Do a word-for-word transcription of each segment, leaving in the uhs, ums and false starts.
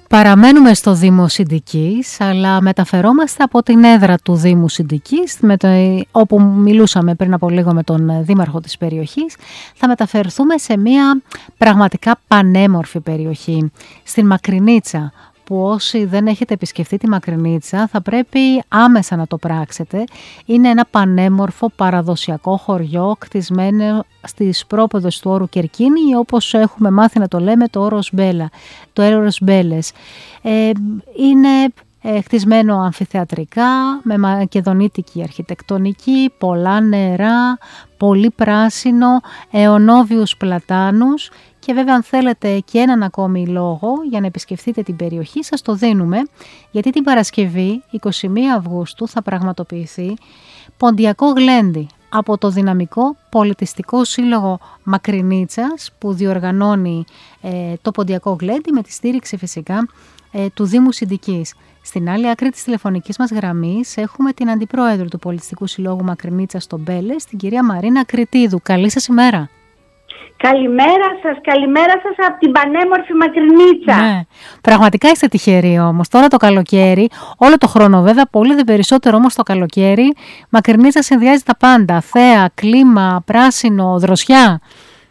Παραμένουμε στο Δήμο Συντικής, αλλά μεταφερόμαστε από την έδρα του Δήμου Συντικής, με το, όπου μιλούσαμε πριν από λίγο με τον δήμαρχο της περιοχής. Θα μεταφερθούμε σε μια πραγματικά πανέμορφη περιοχή, στην Μακρινίτσα, που όσοι δεν έχετε επισκεφτεί τη Μακρινίτσα θα πρέπει άμεσα να το πράξετε. Είναι ένα πανέμορφο παραδοσιακό χωριό κτισμένο στις πρόποδες του όρου Κερκίνη, ή όπως έχουμε μάθει να το λέμε το όρος Μπέλα, το όρος Μπέλες. Ε, είναι ε, χτισμένο αμφιθεατρικά, με μακεδονίτικη αρχιτεκτονική, πολλά νερά, πολύ πράσινο, αιωνόβιους πλατάνους. Και βέβαια αν θέλετε και έναν ακόμη λόγο για να επισκεφτείτε την περιοχή, σας το δίνουμε, γιατί την Παρασκευή εικοστή πρώτη Αυγούστου θα πραγματοποιηθεί ποντιακό γλέντι από το Δυναμικό Πολιτιστικό Σύλλογο Μακρινίτσας, που διοργανώνει ε, το ποντιακό γλέντι με τη στήριξη φυσικά ε, του Δήμου Συντικής. Στην άλλη άκρη της τηλεφωνικής μας γραμμής έχουμε την Αντιπρόεδρο του Πολιτιστικού Συλλόγου Μακρινίτσας στο Μπέλες, την κυρία Μαρίνα Κρητίδου. Καλή σας ημέρα. Καλημέρα σας, καλημέρα σας από την πανέμορφη Μακρινίτσα. Ναι, πραγματικά είστε τυχεροί όμως. Τώρα το καλοκαίρι, όλο το χρόνο βέβαια, πολύ δε περισσότερο όμως το καλοκαίρι, Μακρινίτσα συνδυάζει τα πάντα. Θέα, κλίμα, πράσινο, δροσιά.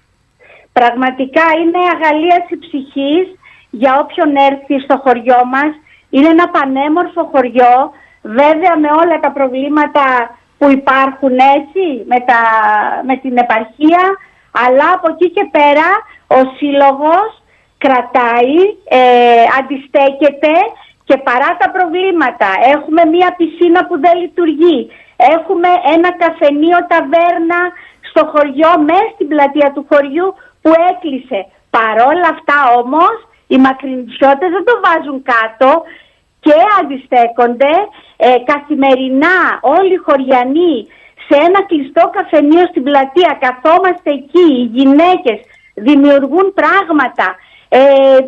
Πραγματικά είναι αγαλίαση ψυχής για όποιον έρθει στο χωριό μας. Είναι ένα πανέμορφο χωριό, βέβαια με όλα τα προβλήματα που υπάρχουν, έτσι, με, τα, με την επαρχία. Αλλά από εκεί και πέρα ο σύλλογος κρατάει, ε, αντιστέκεται και παρά τα προβλήματα. Έχουμε μία πισίνα που δεν λειτουργεί. Έχουμε ένα καφενείο ταβέρνα στο χωριό, μέσα στην πλατεία του χωριού που έκλεισε. Παρόλα αυτά όμως οι μακρινιτσιώτες δεν το βάζουν κάτω και αντιστέκονται. Ε, καθημερινά όλοι οι χωριανοί σε ένα κλειστό καφενείο στην πλατεία, καθόμαστε εκεί, οι γυναίκες δημιουργούν πράγματα. Ε,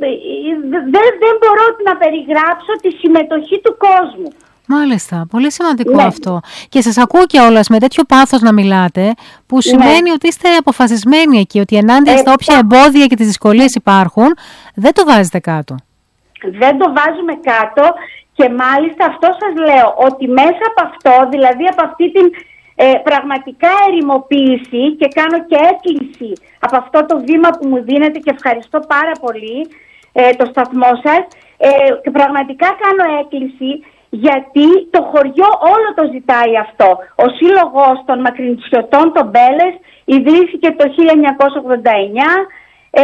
δεν, δεν μπορώ να περιγράψω τη συμμετοχή του κόσμου. Μάλιστα, πολύ σημαντικό ναι. αυτό. Και σας ακούω κιόλας με τέτοιο πάθος να μιλάτε, που σημαίνει ναι. ότι είστε αποφασισμένοι εκεί, ότι ενάντια ε, στα όποια ε, εμπόδια και τις δυσκολίες υπάρχουν, δεν το βάζετε κάτω. Δεν το βάζουμε κάτω και μάλιστα αυτό σας λέω, ότι μέσα από αυτό, δηλαδή από αυτή την Ε, πραγματικά ερημοποίηση, και κάνω και έκκληση από αυτό το βήμα που μου δίνετε και ευχαριστώ πάρα πολύ ε, το σταθμό σας, ε, και πραγματικά κάνω έκκληση γιατί το χωριό όλο το ζητάει αυτό. Ο Σύλλογος των Μακρινιτσιωτών, τον Μπέλες, ιδρύθηκε το χίλια εννιακόσια ογδόντα εννιά. Ε,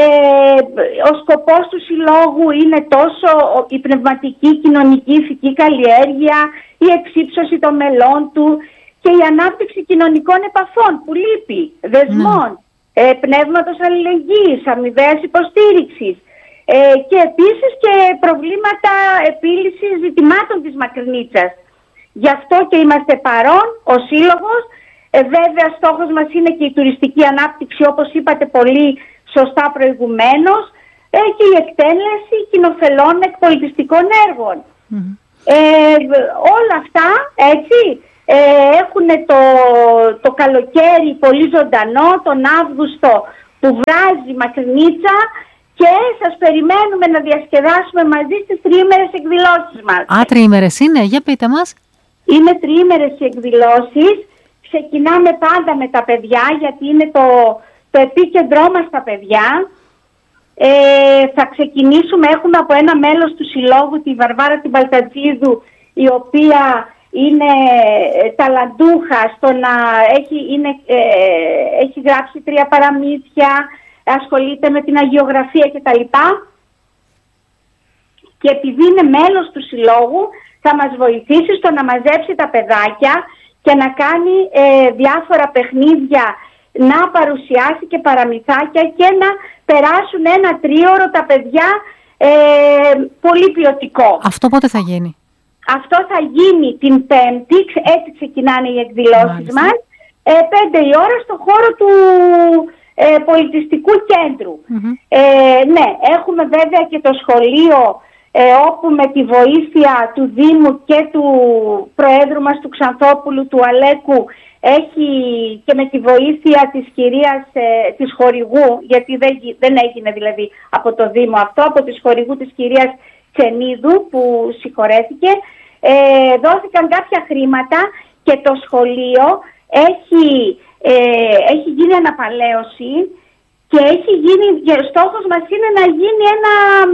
ο σκοπός του Συλλόγου είναι τόσο η πνευματική, κοινωνική, ηθική καλλιέργεια, η εξύψωση των μελών του και η ανάπτυξη κοινωνικών επαφών που λείπει, δεσμών, ναι. ε, πνεύματος αλληλεγγύης, αμοιβαίας υποστήριξης ε, και επίσης και προβλήματα επίλυσης ζητημάτων της Μακρινίτσας. Γι' αυτό και είμαστε παρόν, ο Σύλλογος. Ε, βέβαια στόχος μας είναι και η τουριστική ανάπτυξη, όπως είπατε πολύ σωστά προηγουμένως, ε, και η εκτέλεση κοινοφελών εκπολιτιστικών έργων. Mm. Ε, όλα αυτά, έτσι, Ε, έχουν το, το καλοκαίρι πολύ ζωντανό, τον Αύγουστο που βράζει Μακρινίτσα, και σας περιμένουμε να διασκεδάσουμε μαζί στις τριήμερες εκδηλώσεις μας. Α, τριήμερες είναι, για πείτε μας. Είναι τριήμερες οι εκδηλώσεις, ξεκινάμε πάντα με τα παιδιά γιατί είναι το, το επίκεντρό μας τα παιδιά. Ε, θα ξεκινήσουμε, έχουμε από ένα μέλος του Συλλόγου, τη Βαρβάρα την Παλτατζίδου, η οποία είναι ταλαντούχα στο να έχει, είναι, ε, έχει γράψει τρία παραμύθια, ασχολείται με την αγιογραφία κτλ. Και επειδή είναι μέλος του Συλλόγου θα μας βοηθήσει στο να μαζέψει τα παιδάκια και να κάνει ε, διάφορα παιχνίδια, να παρουσιάσει και παραμυθάκια και να περάσουν ένα τρίωρο τα παιδιά ε, πολύ ποιοτικό. Αυτό πότε θα γίνει? Αυτό θα γίνει την Πέμπτη, έτσι ξεκινάνε οι εκδηλώσεις Μάλιστα. μας, ε, πέντε η ώρα στο χώρο του ε, πολιτιστικού κέντρου. Mm-hmm. Ε, ναι, έχουμε βέβαια και το σχολείο, ε, όπου με τη βοήθεια του Δήμου και του Προέδρου μας του Ξανθόπουλου, του Αλέκου, έχει και με τη βοήθεια της κυρίας ε, της χορηγού, γιατί δεν, δεν έγινε δηλαδή από το Δήμο αυτό, από της χορηγού της κυρίας Ξενίδου που συγχωρέθηκε, ε, δόθηκαν κάποια χρήματα και το σχολείο έχει, ε, έχει γίνει αναπαλαίωση και έχει γίνει, στόχος μας είναι να γίνει ένα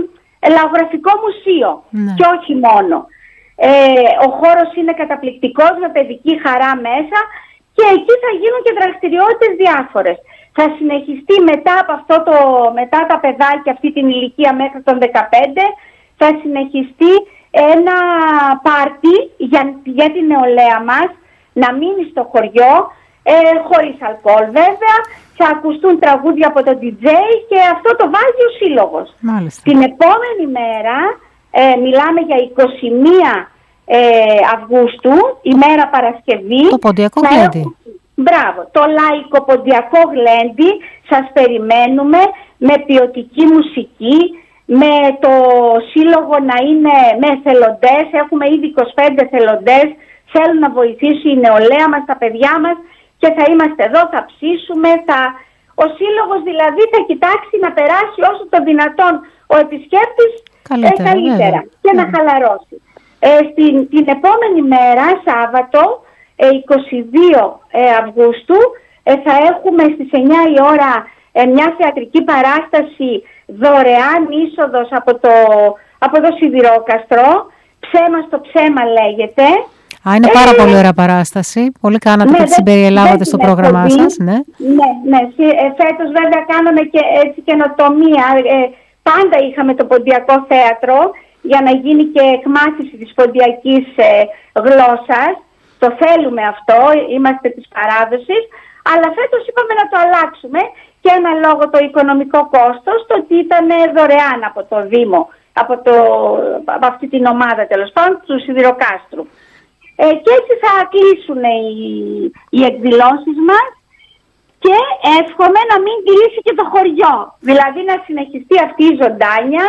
λαογραφικό μουσείο, ναι. Και όχι μόνο. Ε, ο χώρος είναι καταπληκτικός με παιδική χαρά μέσα και εκεί θα γίνουν και δραστηριότητες διάφορες. Θα συνεχιστεί μετά από αυτό το, μετά τα παιδάκια αυτή την ηλικία μέχρι των δεκαπέντε, θα συνεχιστεί ένα πάρτι για, για την νεολαία μας να μείνει στο χωριό, ε, χωρίς αλκοόλ βέβαια, θα ακουστούν τραγούδια από τον ντι τζέι και αυτό το βάζει ο σύλλογος. Μάλιστα. Την επόμενη μέρα, ε, μιλάμε για είκοσι μία ε, Αυγούστου, ημέρα Παρασκευή. Το ποντιακό γλέντι. Μπράβο, το λαϊκό ποντιακό γλέντι, σας περιμένουμε με ποιοτική μουσική, με το σύλλογο να είναι με εθελοντές, έχουμε ήδη είκοσι πέντε εθελοντές, θέλουν να βοηθήσει η νεολαία μας, τα παιδιά μας και θα είμαστε εδώ, θα ψήσουμε, θα... ο σύλλογος δηλαδή θα κοιτάξει να περάσει όσο το δυνατόν ο επισκέπτης καλύτερα, ε, καλύτερα και να χαλαρώσει. Ε, στην, την επόμενη μέρα, Σάββατο, ε, είκοσι δύο Αυγούστου, ε, θα έχουμε στις εννιά η ώρα ε, μια θεατρική παράσταση δωρεάν είσοδος από το, από το Σιδηρόκαστρο, ψέμα στο ψέμα λέγεται. Α, είναι πάρα ε, πολύ ωραία παράσταση. Πολύ κάνατε ναι, και τη συμπεριελάβατε στο πρόγραμμά σας. Ναι, ναι, ναι. Ε, φέτος βέβαια κάναμε και έτσι καινοτομία. Ε, πάντα είχαμε το ποντιακό θέατρο για να γίνει και εκμάθηση της ποντιακής ε, γλώσσας. Το θέλουμε αυτό, είμαστε της παράδοσης. Αλλά φέτος είπαμε να το αλλάξουμε και αναλόγω το οικονομικό κόστος, το ότι ήταν δωρεάν από το Δήμο, από, το, από αυτή την ομάδα τέλος πάντων του Σιδηροκάστρου. Ε, και έτσι θα κλείσουν οι, οι εκδηλώσεις μας και εύχομαι να μην κλείσει και το χωριό. Δηλαδή να συνεχιστεί αυτή η ζωντάνια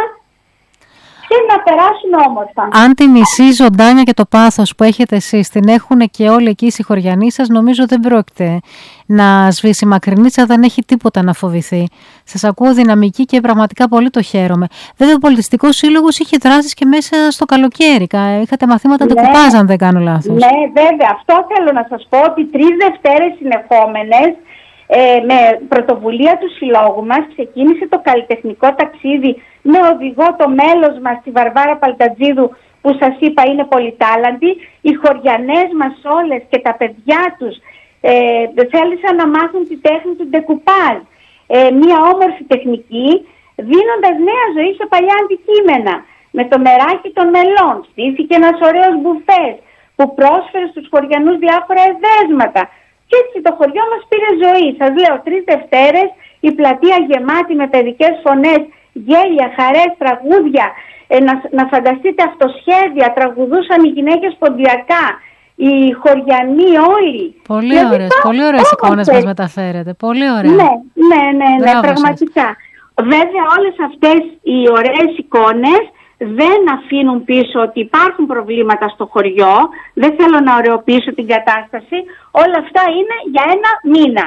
και να περάσουν όμορφα. Αν τη μισή ζωντάνια και το πάθος που έχετε εσείς την έχουν και όλοι εκεί οι συγχωριανοί σας, νομίζω δεν πρόκειται να σβήσει. Μακρινίτσα δεν έχει τίποτα να φοβηθεί. Σας ακούω δυναμική και πραγματικά πολύ το χαίρομαι. Βέβαια ο Πολιτιστικός Σύλλογος είχε δράσεις και μέσα στο καλοκαίρι. Είχατε μαθήματα ναι, ντεκουπάζ, αν δεν κάνω λάθος. Ναι, βέβαια. Αυτό θέλω να σας πω, ότι τρεις Δευτέρες συνεχόμενες Ε, με πρωτοβουλία του συλλόγου μας ξεκίνησε το καλλιτεχνικό ταξίδι με οδηγό το μέλος μας, τη Βαρβάρα Παλτατζίδου, που σας είπα είναι πολυτάλαντη. Οι χωριανές μας όλες και τα παιδιά τους ε, θέλησαν να μάθουν τη τέχνη του ντεκουπάζ, ε, μια όμορφη τεχνική, δίνοντας νέα ζωή σε παλιά αντικείμενα. Με το μεράκι των μελών στήθηκε ένας ωραίος μπουφές που πρόσφερε στους χωριανούς διάφορα εδέσματα. Και έτσι το χωριό μας πήρε ζωή. Σας λέω, τρεις Δευτέρες, η πλατεία γεμάτη με παιδικές φωνές, γέλια, χαρές, τραγούδια. Ε, να, να φανταστείτε αυτοσχέδια, τραγουδούσαν οι γυναίκες ποντιακά, οι χωριανοί όλοι. Πολύ δηλαδή, ωραίες, πολύ ωραίες εικόνες μας μεταφέρετε. Πολύ ωραία. Ναι, ναι, ναι, ναι, πραγματικά. Σας. Βέβαια όλες αυτές οι ωραίες εικόνες δεν αφήνουν πίσω ότι υπάρχουν προβλήματα στο χωριό. Δεν θέλω να ωρεοποιήσω την κατάσταση. Όλα αυτά είναι για ένα μήνα.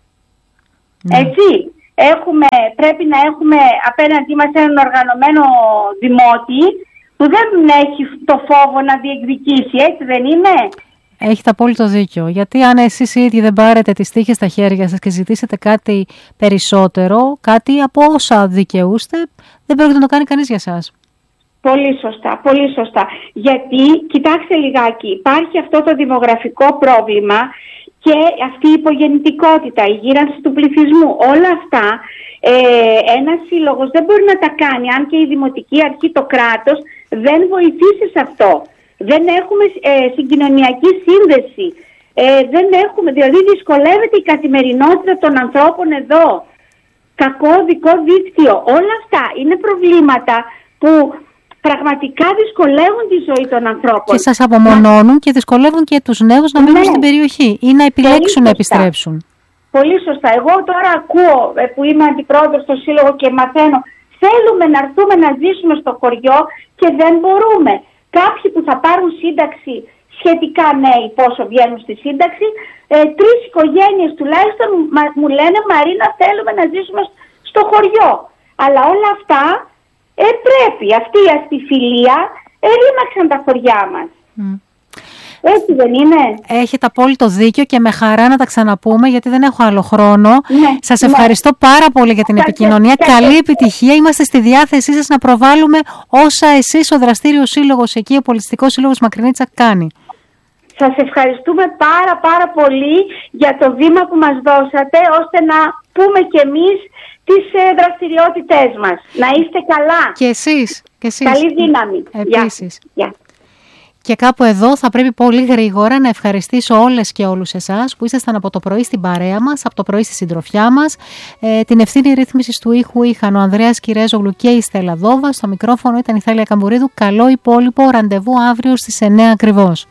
Ναι. Έτσι. Έχουμε, πρέπει να έχουμε απέναντί μας έναν οργανωμένο δημότη που δεν έχει το φόβο να διεκδικήσει. Έτσι δεν είναι? Έχετε απόλυτο δίκιο. Γιατί αν εσείς οι ίδιοι δεν πάρετε τις τύχες στα χέρια σας και ζητήσετε κάτι περισσότερο, κάτι από όσα δικαιούστε, δεν πρόκειται να το κάνει κανείς για σας. Πολύ σωστά, πολύ σωστά. Γιατί, κοιτάξτε λιγάκι, υπάρχει αυτό το δημογραφικό πρόβλημα και αυτή η υπογεννητικότητα, η γύρανση του πληθυσμού. Όλα αυτά ε, ένας σύλλογος δεν μπορεί να τα κάνει, αν και η Δημοτική Αρχή, το κράτος, δεν βοηθήσει σε αυτό. Δεν έχουμε ε, συγκοινωνιακή σύνδεση. Ε, δεν έχουμε, δηλαδή δυσκολεύεται η καθημερινότητα των ανθρώπων εδώ. Κακό οδικό δίκτυο. Όλα αυτά είναι προβλήματα που πραγματικά δυσκολεύουν τη ζωή των ανθρώπων. Και σας απομονώνουν και δυσκολεύουν και τους νέους να μείνουν ναι. στην περιοχή ή να επιλέξουν να επιστρέψουν. Πολύ σωστά. Εγώ τώρα ακούω που είμαι αντιπρόεδρος στο Σύλλογο και μαθαίνω, θέλουμε να έρθουμε να ζήσουμε στο χωριό και δεν μπορούμε. Κάποιοι που θα πάρουν σύνταξη, σχετικά νέοι πόσο βγαίνουν στη σύνταξη, ε, τρεις οικογένειες τουλάχιστον μου λένε, Μαρίνα, θέλουμε να ζήσουμε στο χωριό. Αλλά όλα αυτά ε, πρέπει πρέπει. Αυτή η αστιφιλία ερήμαξαν τα χωριά μας. Mm. Έτσι δεν είναι? Έχετε απόλυτο δίκιο και με χαρά να τα ξαναπούμε, γιατί δεν έχω άλλο χρόνο. Ναι, σας ναι. ευχαριστώ πάρα πολύ για την Κα, επικοινωνία. Κα, Καλή κα, επιτυχία. Είμαστε στη διάθεσή σας να προβάλλουμε όσα εσείς ο Δραστήριος Σύλλογος εκεί, ο Πολιτιστικός Σύλλογος Μακρινίτσα, κάνει. Σας ευχαριστούμε πάρα πάρα πολύ για το βήμα που μας δώσατε, ώστε να πούμε κι εμείς τις ε, δραστηριότητές μας. Να είστε καλά. Και εσείς. Και εσείς. Καλή δύναμη. Επίσης. Γεια. Και κάπου εδώ θα πρέπει πολύ γρήγορα να ευχαριστήσω όλες και όλους εσάς που ήσασταν από το πρωί στην παρέα μας, από το πρωί στη συντροφιά μας. Ε, την ευθύνη ρύθμισης του ήχου είχαν ο Ανδρέας Κυρέζογλου και η Στέλλα Δόβα. Στο μικρόφωνο ήταν η Θάλια Καμπουρίδου. Καλό υπόλοιπο ραντεβού αύριο στις εννιά ακριβώς.